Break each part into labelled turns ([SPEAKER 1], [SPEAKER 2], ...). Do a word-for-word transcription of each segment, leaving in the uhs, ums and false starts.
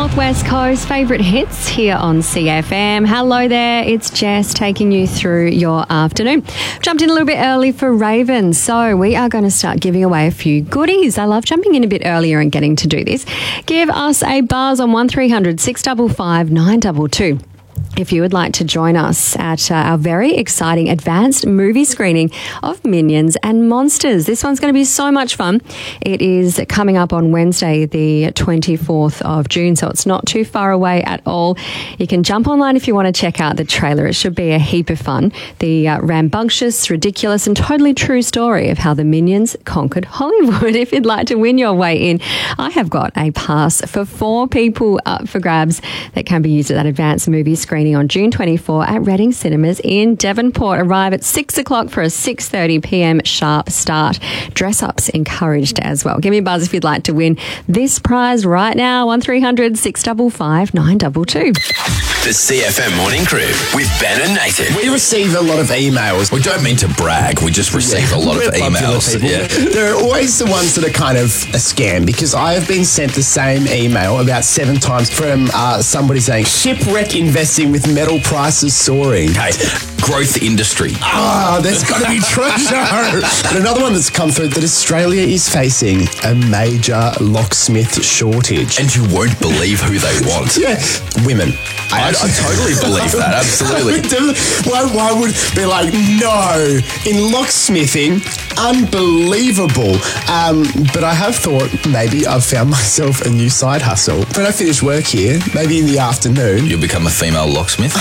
[SPEAKER 1] North West Coast favourite hits here on C F M. Hello there, it's Jess taking you through your afternoon. Jumped in a little bit early for Raven, so we are going to start giving away a few goodies. I love jumping in a bit earlier and getting to do this. Give us a buzz on one three hundred six five five nine two two. If you would like to join us at uh, our very exciting advanced movie screening of Minions and Monsters. This one's going to be so much fun. It is coming up on Wednesday, the twenty-fourth of June, so it's not too far away at all. You can jump online if you want to check out the trailer. It should be a heap of fun. The uh, rambunctious, ridiculous and totally true story of how the Minions conquered Hollywood. If you'd like to win your way in, I have got a pass for four people up for grabs that can be used at that advanced movie screening on June twenty-fourth at Reading Cinemas in Devonport. Arrive at six o'clock for a six thirty p.m. sharp start. Dress-ups encouraged as well. Give me a buzz if you'd like to win this prize right now. one three hundred six five five nine two two.
[SPEAKER 2] The C F M Morning Crew with Ben and Nathan.
[SPEAKER 3] We receive a lot of emails.
[SPEAKER 2] We don't mean to brag. We just receive
[SPEAKER 3] Yeah.
[SPEAKER 2] a lot
[SPEAKER 3] We're
[SPEAKER 2] of emails.
[SPEAKER 3] popular
[SPEAKER 2] Yeah.
[SPEAKER 3] people. There are always the ones that are kind of a scam, because I have been sent the same email about seven times from uh, somebody saying, shipwreck investing with metal prices soaring.
[SPEAKER 2] Hey, growth industry.
[SPEAKER 3] Ah, there's got to be treasure. And another one that's come through, that Australia is facing a major locksmith shortage.
[SPEAKER 2] And you won't believe who they want.
[SPEAKER 3] Yeah, women.
[SPEAKER 2] I, I totally believe that, absolutely.
[SPEAKER 3] Why, why would be like, no, in locksmithing, unbelievable. Um, but I have thought maybe I've found myself a new side hustle. When I finish work here, maybe in the afternoon.
[SPEAKER 2] You'll become a female locksmith.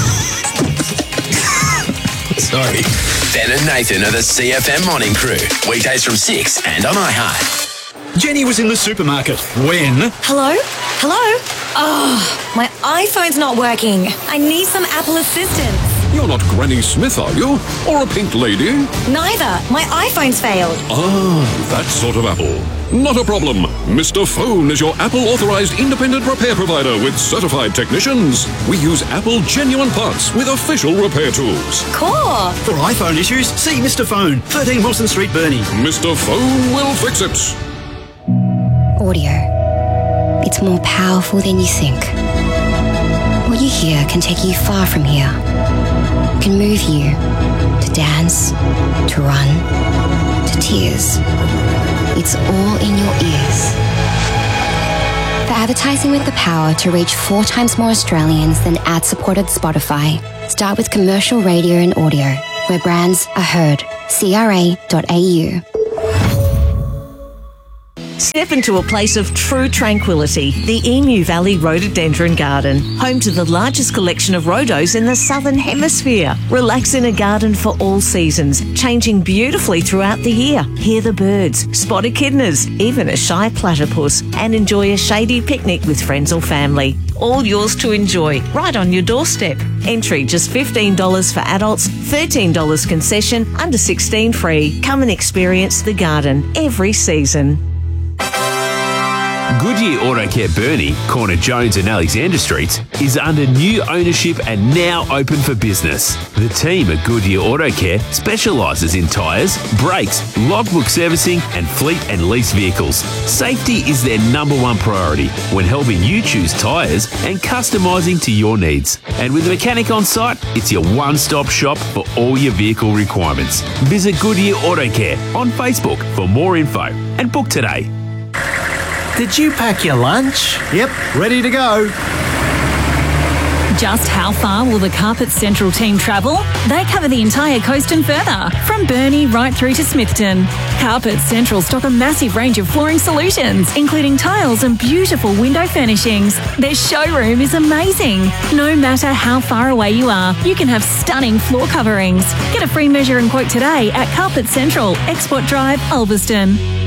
[SPEAKER 3] Sorry.
[SPEAKER 2] Ben and Nathan are the C F M Morning Crew. Weekdays from six and on iHeart.
[SPEAKER 4] Jenny was in the supermarket when...
[SPEAKER 5] Hello? Hello? Oh, my iPhone's not working. I need some Apple assistance.
[SPEAKER 6] You're not Granny Smith, are you? Or a pink lady?
[SPEAKER 5] Neither. My iPhone's failed.
[SPEAKER 6] Ah, that sort of Apple. Not a problem. Mister Phone is your Apple-authorized independent repair provider with certified technicians. We use Apple genuine parts with official repair tools.
[SPEAKER 5] Cool.
[SPEAKER 4] For iPhone issues, see Mister Phone, thirteen Wilson Street, Burnie.
[SPEAKER 6] Mister Phone will fix it.
[SPEAKER 7] Audio. It's more powerful than you think. What you hear can take you far from here. Can move you to dance, to run, to tears. It's all in your ears. For advertising with the power to reach four times more Australians than ad-supported Spotify, start with commercial radio and audio, where brands are heard. C R A dot A U.
[SPEAKER 8] Step into a place of true tranquility, the Emu Valley Rhododendron Garden, home to the largest collection of rhodos in the Southern Hemisphere. Relax in a garden for all seasons, changing beautifully throughout the year. Hear the birds, spot echidnas, even a shy platypus, and enjoy a shady picnic with friends or family. All yours to enjoy, right on your doorstep. Entry just fifteen dollars for adults, thirteen dollars concession, under sixteen free. Come and experience the garden every season.
[SPEAKER 9] Goodyear Auto Care Burnie, corner Jones and Alexander Streets, is under new ownership and now open for business. The team at Goodyear Auto Care specialises in tyres, brakes, logbook servicing and fleet and lease vehicles. Safety is their number one priority when helping you choose tyres and customising to your needs. And with a mechanic on site, it's your one-stop shop for all your vehicle requirements. Visit Goodyear Auto Care on Facebook for more info and book today.
[SPEAKER 10] Did you pack your lunch?
[SPEAKER 4] Yep, ready to go.
[SPEAKER 11] Just how far will the Carpet Central team travel? They cover the entire coast and further, from Burnie right through to Smithton. Carpet Central stock a massive range of flooring solutions, including tiles and beautiful window furnishings. Their showroom is amazing. No matter how far away you are, you can have stunning floor coverings. Get a free measure and quote today at Carpet Central, Export Drive, Ulverston.